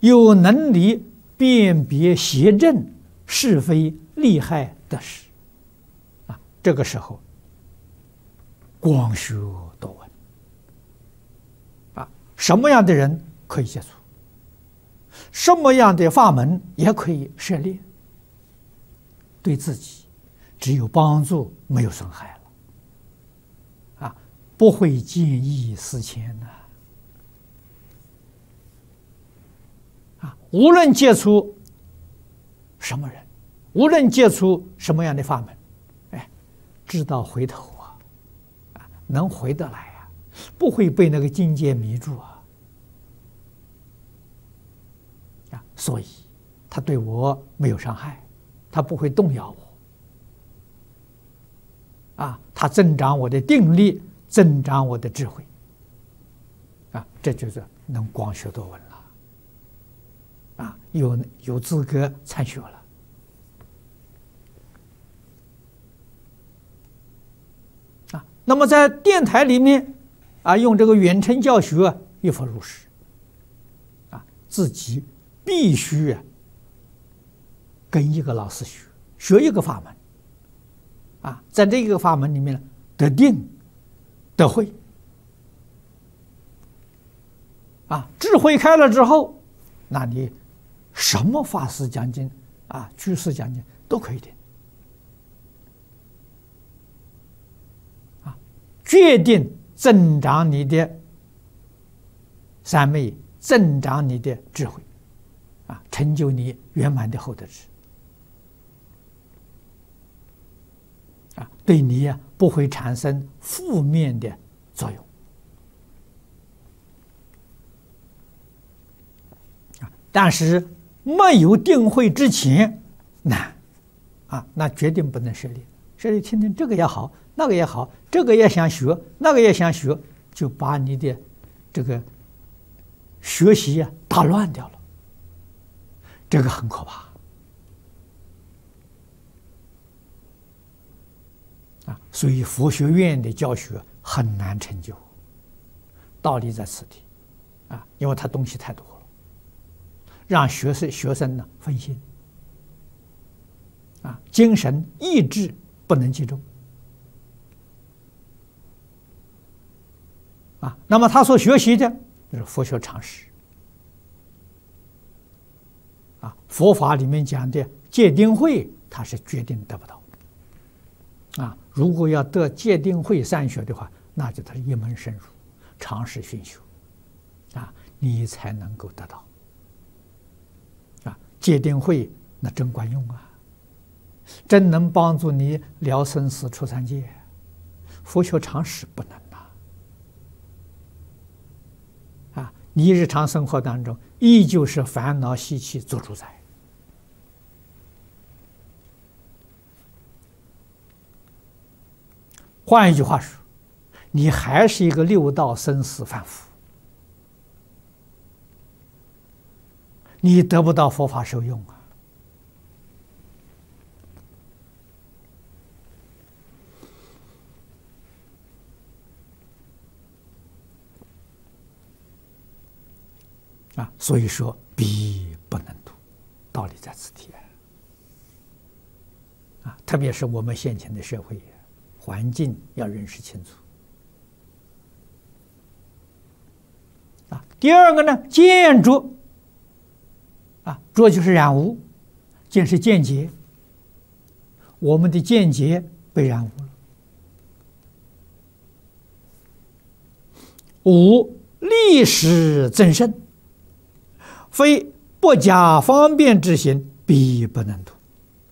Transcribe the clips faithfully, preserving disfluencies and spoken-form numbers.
有能力辨别邪正是非利害得失啊，这个时候广学多闻啊，什么样的人可以接触，什么样的法门也可以涉猎，对自己只有帮助，没有损害了啊，不会见异思迁呐啊！无论接触什么人，无论接触什么样的法门，哎，知道回头啊，啊，能回得来啊，不会被那个境界迷住啊。啊，所以他对我没有伤害，他不会动摇我。啊，他增长我的定力，增长我的智慧。啊，这就是能广学多闻了。啊，有有资格参学了。啊，那么在电台里面，啊，用这个远程教学亦复如是。啊，自己必须啊，跟一个老师学，学一个法门。啊，在这个法门里面呢，得定，得慧。啊，智慧开了之后，那你什么法师讲经啊，居士讲经都可以的。啊，决定增长你的三昧，增长你的智慧，啊，成就你圆满的厚德智。啊，对你啊不会产生负面的作用。啊，但是没有定慧之前难，啊，那决定不能涉猎。涉猎听听这个也好，那个也好，这个也想学，那个也想学，就把你的这个学习啊打乱掉了，这个很可怕。啊，所以佛学院的教学很难成就，道理在此地，啊，因为它东西太多了，让学生学生呢分心，啊，精神意志不能集中，啊，那么他所学习的就是佛学常识，啊，佛法里面讲的戒定慧，他是决定得不到。啊，如果要得戒定慧三学的话，那就他一门深入，常识熏修，啊，你才能够得到。啊，戒定慧那真管用啊，真能帮助你了生死出三界。佛学常识不能呐。啊，你日常生活当中依旧是烦恼习气做主宰。换一句话说，你还是一个六道生死凡夫，你得不到佛法受用啊！啊，所以说彼不能度，道理在此地啊！特别是我们现前的社会。环境要认识清楚啊。第二个呢，见着啊，着就是染污，见是见解，我们的见解被染污了。五历史增胜，非不假方便之行，必不能度。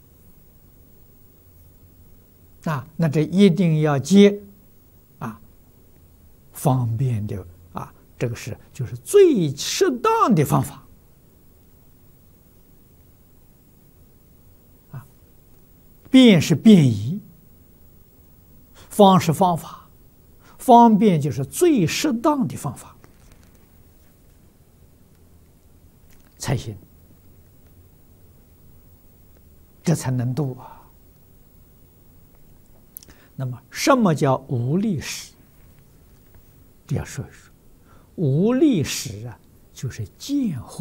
啊，那这一定要接啊，方便的啊，这个是就是最适当的方法啊，便是便宜，方是方法，方便就是最适当的方法才行，这才能度啊。那么，什么叫无历史？这要说一说，无历史啊，就是见惑。